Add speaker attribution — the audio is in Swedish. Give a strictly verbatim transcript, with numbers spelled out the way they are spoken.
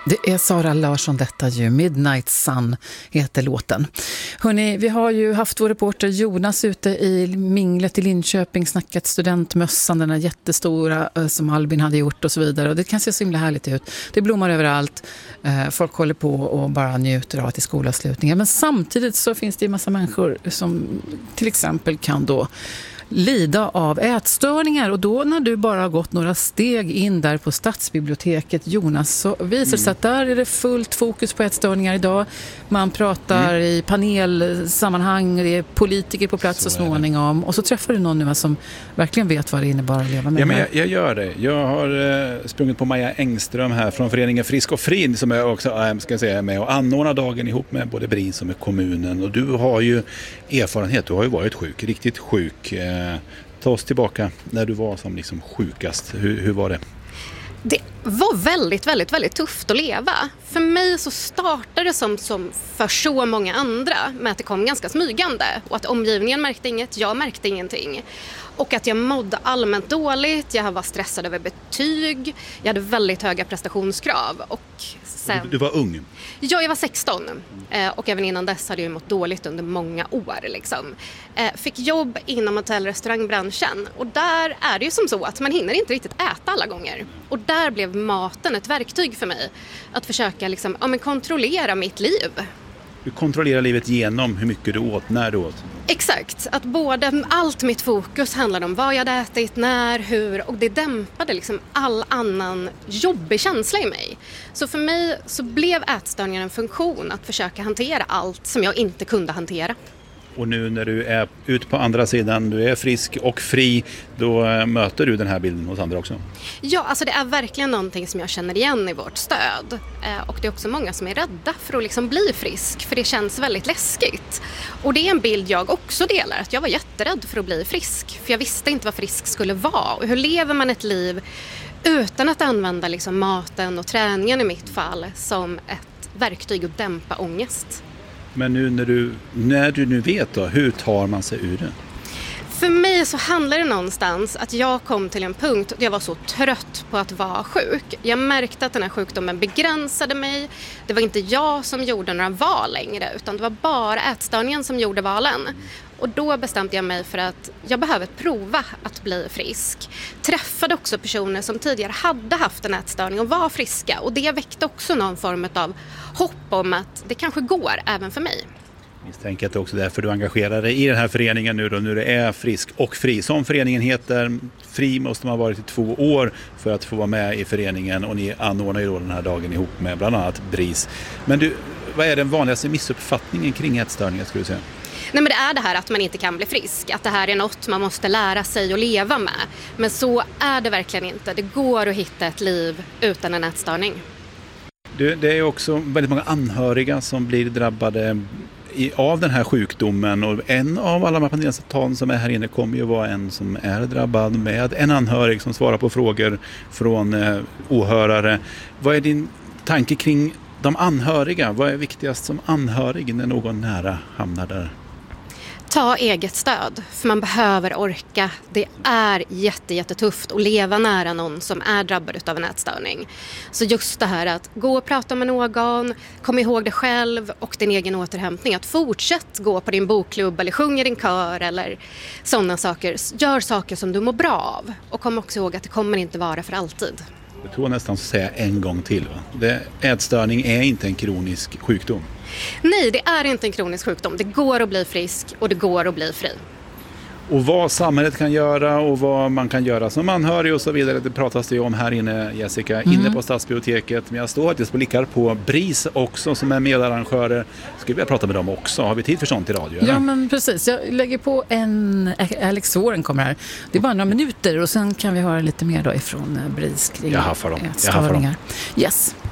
Speaker 1: Det är Sara Larsson detta ju. Midnight Sun heter låten. Hörrni, vi har ju haft vår reporter Jonas ute i minglet i Linköping, snackat studentmössan, den här jättestora som Albin hade gjort och så vidare. Och det kan se så himla härligt ut. Det blommar överallt. Folk håller på och bara njuter av att det är skolavslutningar. Men samtidigt så finns det ju massa människor som till exempel kan då lida av ätstörningar, och då när du bara har gått några steg in där på Stadsbiblioteket, Jonas, så visar det sig att där är det fullt fokus på ätstörningar idag. Man pratar mm. i panelsammanhang, det är politiker på plats så, så småningom, och så träffar du någon nu som verkligen vet vad det innebär att leva med
Speaker 2: ja,
Speaker 1: det
Speaker 2: men
Speaker 1: här.
Speaker 2: jag, jag gör det. Jag har uh, sprungit på Maja Engström här från föreningen Frisk och Fri, som är också uh, ska jag säga, med och anordnar dagen ihop med både BRIS och med kommunen, och du har ju erfarenhet, du har ju varit sjuk, riktigt sjuk. Uh, Ta oss tillbaka när du var som liksom sjukast. Hur, hur var det?
Speaker 3: Det var väldigt, väldigt, väldigt tufft att leva. För mig så startade det som, som för så många andra med att det kom ganska smygande. Och att omgivningen märkte inget, jag märkte ingenting. Och att jag mådde allmänt dåligt, jag var stressad över betyg, jag hade väldigt höga prestationskrav. Och sen...
Speaker 2: du, du var ung?
Speaker 3: Ja, jag var sexton. Och även innan dess hade jag mått dåligt under många år. Liksom. Fick jobb inom hotell- och restaurangbranschen. Och där är det ju som så att man hinner inte riktigt äta alla gånger. Och där blev maten ett verktyg för mig. Att försöka liksom, ja, men kontrollera mitt liv.
Speaker 2: Du kontrollerar livet genom hur mycket du åt, när du åt.
Speaker 3: Exakt, att både allt mitt fokus handlade om vad jag hade ätit, när, hur, och det dämpade liksom all annan jobbig känsla i mig. Så för mig så blev ätstörningar en funktion att försöka hantera allt som jag inte kunde hantera.
Speaker 2: Och nu när du är ut på andra sidan, du är frisk och fri, då möter du den här bilden hos andra också?
Speaker 3: Ja, alltså det är verkligen någonting som jag känner igen i vårt stöd. Eh, och det är också många som är rädda för att liksom bli frisk, för det känns väldigt läskigt. Och det är en bild jag också delar, att jag var jätterädd för att bli frisk. För jag visste inte vad frisk skulle vara. Och hur lever man ett liv utan att använda liksom maten och träningen i mitt fall som ett verktyg att dämpa ångest?
Speaker 2: Men nu när du, när du nu vet då, hur tar man sig ur det?
Speaker 3: För mig så handlar det någonstans att jag kom till en punkt där jag var så trött på att vara sjuk. Jag märkte att den här sjukdomen begränsade mig. Det var inte jag som gjorde några val längre, utan det var bara ätstörningen som gjorde valen. Och då bestämde jag mig för att jag behöver prova att bli frisk. Träffade också personer som tidigare hade haft en ätstörning och var friska. Och det väckte också någon form av hopp om att det kanske går även för mig.
Speaker 2: Jag tänker att det är också därför du engagerar dig i den här föreningen nu då, nu det är Frisk och Fri. Som föreningen heter, Fri måste man ha varit i två år för att få vara med i föreningen, och ni anordnar ju då den här dagen ihop med bland annat BRIS. Men du, vad är den vanligaste missuppfattningen kring ätstörningar, skulle du säga?
Speaker 3: Nej, men det är det här att man inte kan bli frisk, att det här är något man måste lära sig att leva med. Men så är det verkligen inte. Det går att hitta ett liv utan en ätstörning.
Speaker 2: Det, det är också väldigt många anhöriga som blir drabbade i, av den här sjukdomen, och en av alla de här panelsamtalen som är här inne kommer ju vara en som är drabbad med en anhörig som svarar på frågor från eh, åhörare. Vad är din tanke kring de anhöriga? Vad är viktigast som anhörig när någon nära hamnar där?
Speaker 3: Ta eget stöd, för man behöver orka. Det är jätte, jättetufft att leva nära någon som är drabbad av en ätstörning. Så just det här att gå och prata med någon, kom ihåg det själv och din egen återhämtning. Att fortsätt gå på din bokklubb eller sjunga din kör eller sådana saker. Gör saker som du mår bra av. Och kom också ihåg att det kommer inte vara för alltid.
Speaker 2: Jag tror nästan att säga en gång till. Va? Det, ätstörning är inte en kronisk sjukdom.
Speaker 3: Nej, det är inte en kronisk sjukdom. Det går att bli frisk och det går att bli fri.
Speaker 2: Och vad samhället kan göra och vad man kan göra som anhörig och så vidare, det pratas det ju om här inne, Jessica, mm. inne på Stadsbiblioteket. Men jag står faktiskt på blickar på BRIS också som är medarrangörer. Ska vi prata med dem också? Har vi tid för sånt i radio? Eller?
Speaker 1: Ja, men precis. Jag lägger på en... Alex Warren kommer här. Det är bara några minuter och sen kan vi höra lite mer då ifrån BRIS kring
Speaker 2: jag haffar dem.
Speaker 1: ätstörningar. Yes.